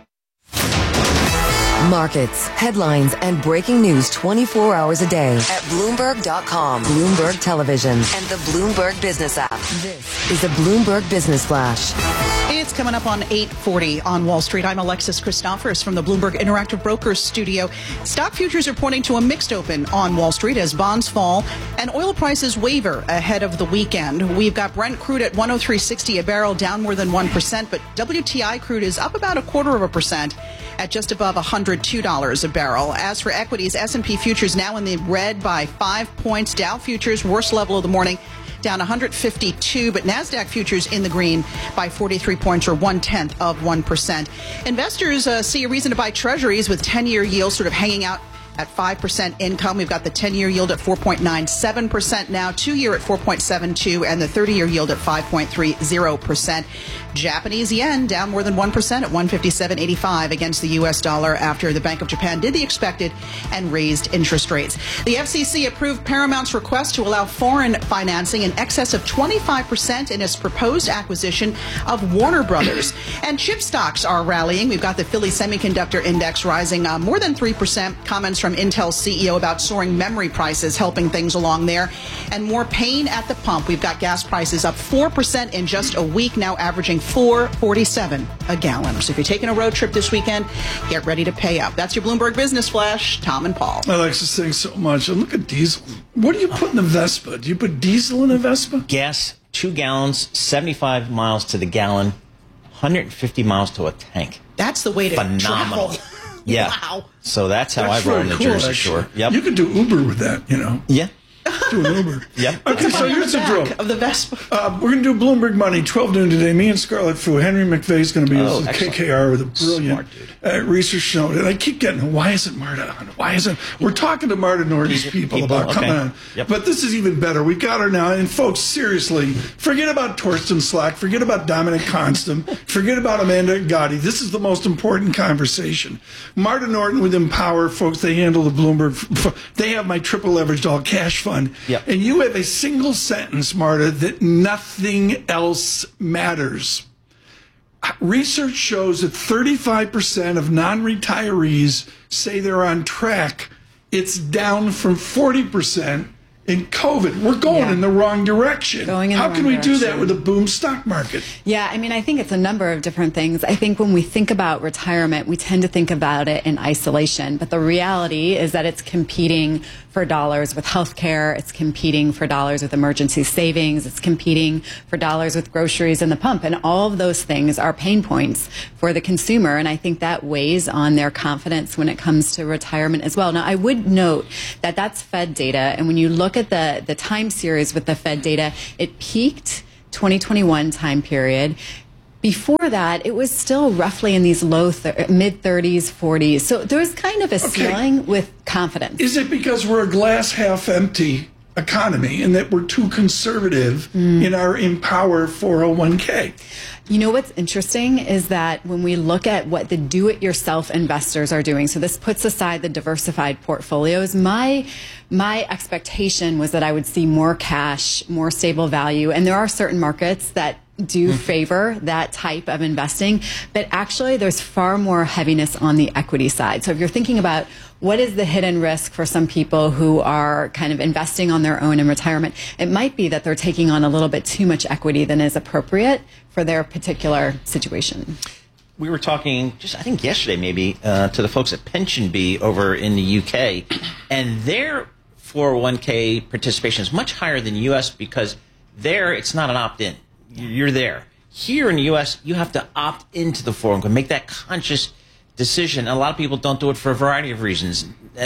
Markets, headlines, and breaking news 24 hours a day at Bloomberg.com, Bloomberg Television, and the Bloomberg Business app. This is the Bloomberg Business Flash. It's coming up on 8:40 on Wall Street. I'm Alexis Christophers from the Bloomberg Interactive Brokers studio. Stock futures are pointing to a mixed open on Wall Street as bonds fall and oil prices waver ahead of the weekend. We've got Brent crude at $103.60 a barrel, down more than 1%, but WTI crude is up about 0.25% at just above $102 a barrel. As for equities, S&P futures now in the red by 5 points. Dow futures, worst level of the morning, down 152, but NASDAQ futures in the green by 43 points, or 0.1%. Investors see a reason to buy treasuries with 10-year yields sort of hanging out at 5% income. We've got the 10-year yield at 4.97% now, 2-year at 4.72, and the 30-year yield at 5.30%. Japanese yen down more than 1% at 157.85 against the U.S. dollar after the Bank of Japan did the expected and raised interest rates. The FCC approved Paramount's request to allow foreign financing in excess of 25% in its proposed acquisition of Warner Brothers. And chip stocks are rallying. We've got the Philly Semiconductor Index rising more than 3%. Comments from Intel's CEO about soaring memory prices helping things along there. And more pain at the pump. We've got gas prices up 4% in just a week, now averaging $4.47 a gallon. So if you're taking a road trip this weekend, get ready to pay up. That's your Bloomberg Business Flash. Tom and Paul. Alexis, thanks so much. And look at diesel. What do you put in a Vespa? Do you put diesel in a Vespa? Gas, 2 gallons, 75 miles to the gallon, 150 miles to a tank. That's the way to Phenomenal. travel. Yeah. Wow. So that's how I roll in the Jersey Shore. Yep. You could do Uber with that, you know. Yeah. Do an Uber. Yep. Okay, so here's the drill. Of the Vespa. We're going to do Bloomberg Money, 12 noon today. Me and Scarlett Fu. Henry McVeigh is going to be with KKR with a brilliant research note. And I keep getting, why isn't Marta on? Why isn't? We're talking to Marta Norton's people about coming on. Yep. But this is even better. We got her now. And folks, seriously, forget about Torsten Slack. Forget about Dominic Constant. Forget about Amanda Gotti. This is the most important conversation. Marta Norton with Empower, folks, they handle the Bloomberg. They have my triple leveraged all cash fund. Yep. And you have a single sentence, Marta, that nothing else matters. Research shows that 35% of non-retirees say they're on track. It's down from 40% in COVID. We're going in the wrong direction. How can we do that with a boom stock market? Yeah, I mean, I think it's a number of different things. I think when we think about retirement, we tend to think about it in isolation. But the reality is that it's competing for dollars with healthcare. It's competing for dollars with emergency savings. It's competing for dollars with groceries and the pump. And all of those things are pain points for the consumer. And I think that weighs on their confidence when it comes to retirement as well. Now, I would note that that's Fed data. And when you look at the time series with the Fed data, it peaked 2021 time period. Before that, it was still roughly in these mid-30s, 40s. So there's kind of a ceiling with confidence. Is it because we're a glass half empty economy and that we're too conservative in our Empower 401k? You know what's interesting is that when we look at what the do-it-yourself investors are doing, so this puts aside the diversified portfolios, my expectation was that I would see more cash, more stable value, and there are certain markets that do favor that type of investing, but actually there's far more heaviness on the equity side. So if you're thinking about what is the hidden risk for some people who are kind of investing on their own in retirement, it might be that they're taking on a little bit too much equity than is appropriate for their particular situation. We were talking just, I think yesterday maybe, to the folks at PensionBee over in the UK, and their 401k participation is much higher than the U.S. because there it's not an opt-in. You're there. Here in the U.S., you have to opt into the 401k, make that conscious decision. A lot of people don't do it for a variety of reasons.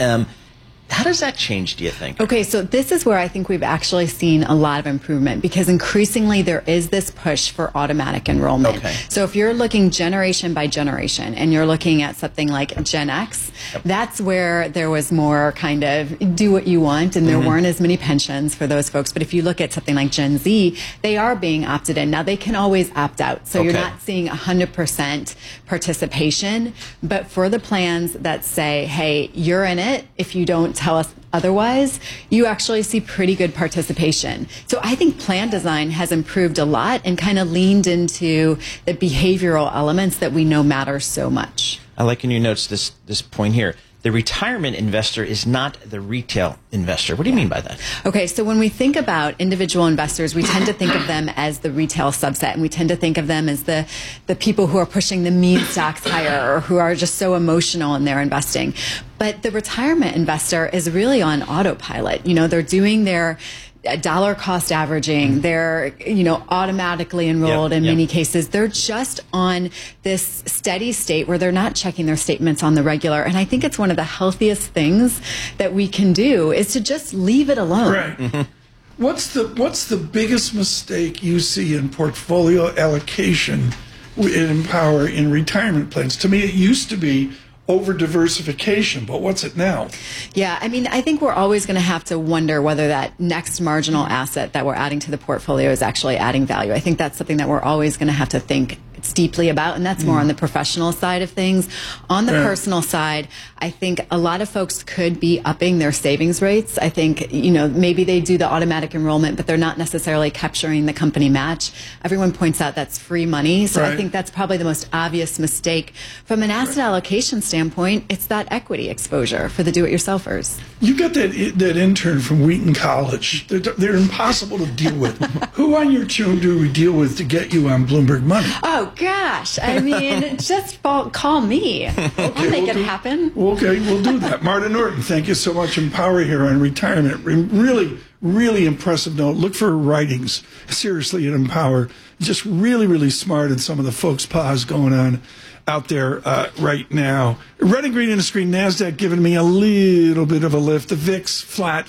How does that change, do you think? Okay, so this is where I think we've actually seen a lot of improvement because increasingly there is this push for automatic enrollment. Okay. So if you're looking generation by generation and you're looking at something like Gen X, that's where there was more kind of do what you want and there weren't as many pensions for those folks. But if you look at something like Gen Z, they are being opted in. Now they can always opt out. So you're not seeing 100% participation. But for the plans that say, hey, you're in it if you don't tell us otherwise, you actually see pretty good participation. So I think plan design has improved a lot and kind of leaned into the behavioral elements that we know matter so much. I like in your notes this point here. The retirement investor is not the retail investor. What do you mean by that? Okay, so when we think about individual investors, we tend to think of them as the retail subset, and we tend to think of them as the people who are pushing the meme stocks higher or who are just so emotional in their investing. But the retirement investor is really on autopilot. You know, they're doing their dollar cost averaging. They're, automatically enrolled in many cases. They're just on this steady state where they're not checking their statements on the regular. And I think it's one of the healthiest things that we can do is to just leave it alone. Right. What's the biggest mistake you see in portfolio allocation in Empower in retirement plans? To me, it used to be over diversification, but what's it now? Yeah, I mean, I think we're always going to have to wonder whether that next marginal asset that we're adding to the portfolio is actually adding value. I think that's something that we're always going to have to think deeply about, and that's more on the professional side of things. On the personal side, I think a lot of folks could be upping their savings rates. I think, maybe they do the automatic enrollment, but they're not necessarily capturing the company match. Everyone points out that's free money, so I think that's probably the most obvious mistake. From an asset allocation standpoint, it's that equity exposure for the do-it-yourselfers. You got that intern from Wheaton College. They're impossible to deal with. Who on your team do we deal with to get you on Bloomberg Money? Oh, gosh. I mean, just call me. I'll make it happen. Okay, we'll do that. Marta Norton, thank you so much. Empower here on retirement. Really, really impressive note. Look for her writings, seriously, at Empower. Just really, really smart in some of the folks' paws going on out there right now. Red and green in the screen. NASDAQ giving me a little bit of a lift. The VIX flat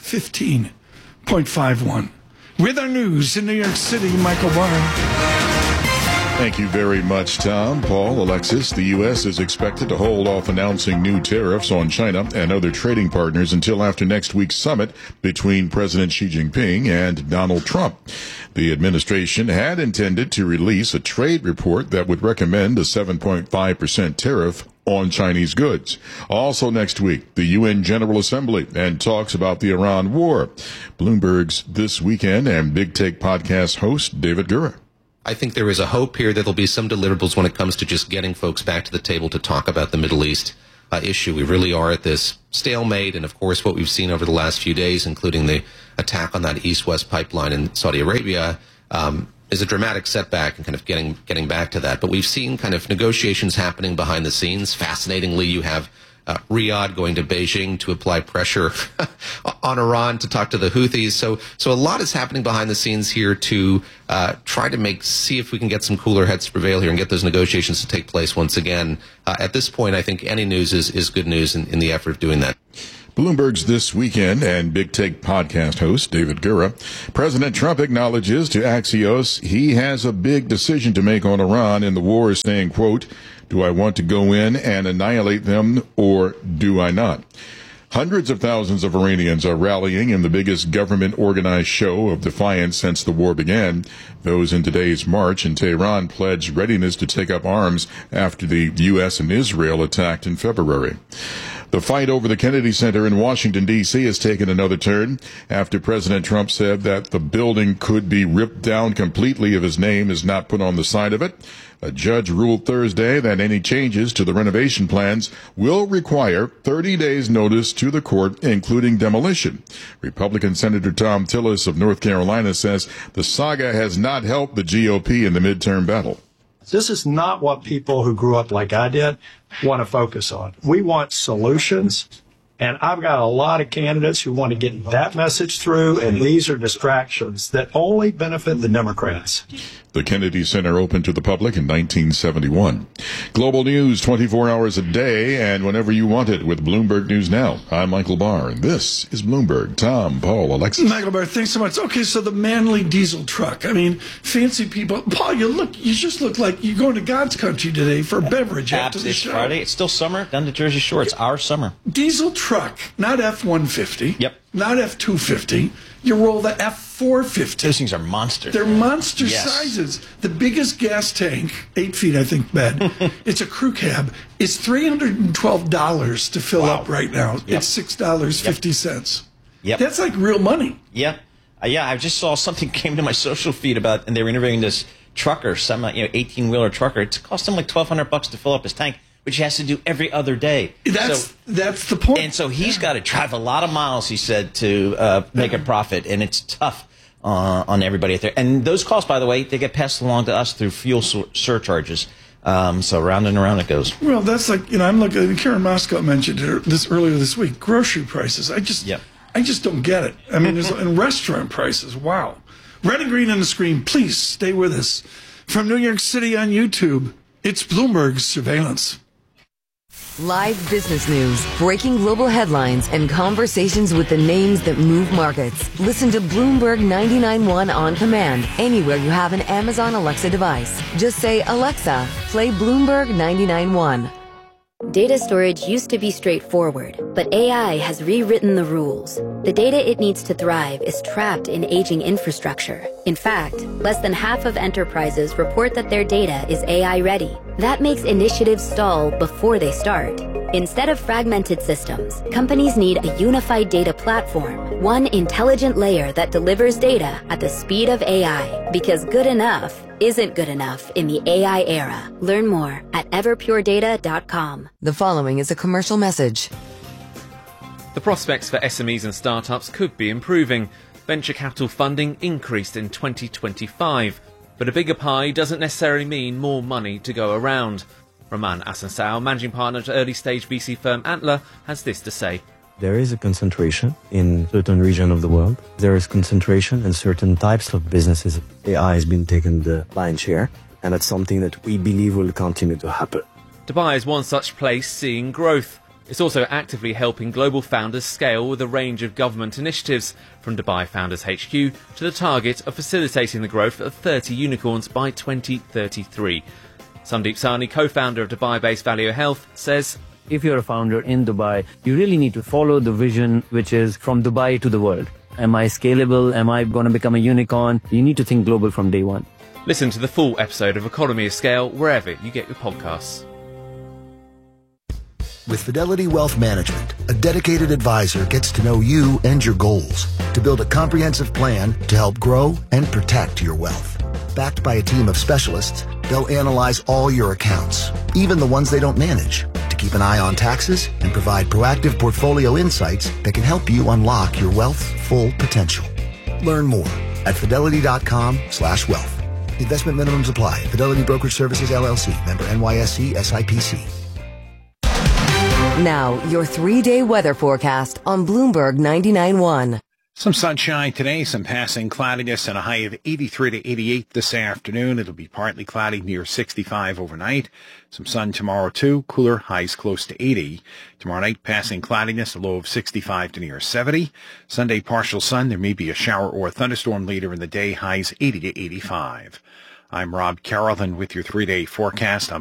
15.51. With our news in New York City, Michael Barr. Thank you very much, Tom. Paul, Alexis, the U.S. is expected to hold off announcing new tariffs on China and other trading partners until after next week's summit between President Xi Jinping and Donald Trump. The administration had intended to release a trade report that would recommend a 7.5% tariff on Chinese goods. Also next week, the UN General Assembly and talks about the Iran war. Bloomberg's This Weekend and Big Take podcast host David Gura. I think there is a hope here that there'll be some deliverables when it comes to just getting folks back to the table to talk about the Middle East issue. We really are at this stalemate, and of course what we've seen over the last few days, including the attack on that east-west pipeline in Saudi Arabia, is a dramatic setback and kind of getting back to that. But we've seen kind of negotiations happening behind the scenes. Fascinatingly, you have Riyadh going to Beijing to apply pressure on Iran to talk to the Houthis. So a lot is happening behind the scenes here to try to see if we can get some cooler heads to prevail here and get those negotiations to take place once again. At this point, I think any news is good news in the effort of doing that. Bloomberg's This Weekend and Big Take podcast host David Gura. President Trump acknowledges to Axios he has a big decision to make on Iran in the war, saying, quote, "Do I want to go in and annihilate them or do I not?" Hundreds of thousands of Iranians are rallying in the biggest government-organized show of defiance since the war began. Those in today's march in Tehran pledged readiness to take up arms after the U.S. and Israel attacked in February. The fight over the Kennedy Center in Washington, D.C. has taken another turn after President Trump said that the building could be ripped down completely if his name is not put on the side of it. A judge ruled Thursday that any changes to the renovation plans will require 30 days notice to the court, including demolition. Republican Senator Thom Tillis of North Carolina says the saga has not helped the GOP in the midterm battle. This is not what people who grew up like I did want to focus on. We want solutions, and I've got a lot of candidates who want to get that message through, and these are distractions that only benefit the Democrats. The Kennedy Center opened to the public in 1971. Global news 24 hours a day and whenever you want it with Bloomberg News Now. I'm Michael Barr, and this is Bloomberg. Tom, Paul, Alexis. Michael Barr, thanks so much. Okay, so the manly diesel truck. I mean, fancy people. Paul, you just look like you're going to God's country today for a beverage after the show. It's Friday. It's still summer down to Jersey Shore. It's our summer. Diesel truck, not F-150. Yep. Not F-250. You roll the F-450. Those things are monsters. They're monster sizes. The biggest gas tank, 8 feet, I think, bed. It's a crew cab. It's $312 to fill up right now. Yep. It's $6.50. Yep. That's like real money. Yeah. I just saw something came to my social feed about, and they were interviewing this trucker, some 18-wheeler trucker. It cost him like $1,200 to fill up his tank, which he has to do every other day. That's the point. And so he's got to drive a lot of miles, he said, to make a profit, and it's tough on everybody out there. And those costs, by the way, they get passed along to us through fuel surcharges. So round and around it goes. Well, that's like, I'm looking, Karen Moscow mentioned this earlier this week, grocery prices. I just don't get it. I mean, and restaurant prices, wow. Red and green on the screen, please stay with us. From New York City on YouTube, it's Bloomberg Surveillance. Live business news, breaking global headlines, and conversations with the names that move markets. Listen to Bloomberg 99.1 on command anywhere you have an Amazon Alexa device. Just say, Alexa, play Bloomberg 99.1. Data storage used to be straightforward, but AI has rewritten the rules. The data it needs to thrive is trapped in aging infrastructure. In fact, less than half of enterprises report that their data is AI ready. That makes initiatives stall before they start. Instead of fragmented systems, companies need a unified data platform, one intelligent layer that delivers data at the speed of AI, because good enough isn't good enough in the AI era. Learn more at everpuredata.com. The following is a commercial message. The prospects for SMEs and startups could be improving. Venture capital funding increased in 2025, but a bigger pie doesn't necessarily mean more money to go around. Roman Asansao, managing partner at early-stage VC firm Antler, has this to say. There is a concentration in certain regions of the world. There is concentration in certain types of businesses. AI has been taking the lion's share, and that's something that we believe will continue to happen. Dubai is one such place seeing growth. It's also actively helping global founders scale with a range of government initiatives, from Dubai Founders HQ to the target of facilitating the growth of 30 unicorns by 2033. Sandeep Sahni, co-founder of Dubai-based Valeo Health, says, if you're a founder in Dubai, you really need to follow the vision, which is from Dubai to the world. Am I scalable? Am I going to become a unicorn? You need to think global from day one. Listen to the full episode of Economy of Scale wherever you get your podcasts. With Fidelity Wealth Management, a dedicated advisor gets to know you and your goals to build a comprehensive plan to help grow and protect your wealth. Backed by a team of specialists, they'll analyze all your accounts, even the ones they don't manage, to keep an eye on taxes and provide proactive portfolio insights that can help you unlock your wealth's full potential. Learn more at fidelity.com/wealth. Investment minimums apply. Fidelity Brokerage Services, LLC. Member NYSE SIPC. Now, your 3-day weather forecast on Bloomberg 99.1. Some sunshine today, some passing cloudiness, and a high of 83 to 88 this afternoon. It'll be partly cloudy near 65 overnight. Some sun tomorrow, too. Cooler, highs close to 80. Tomorrow night, passing cloudiness, a low of 65 to near 70. Sunday, partial sun. There may be a shower or a thunderstorm later in the day, highs 80 to 85. I'm Rob Carroll, and with your 3-day forecast,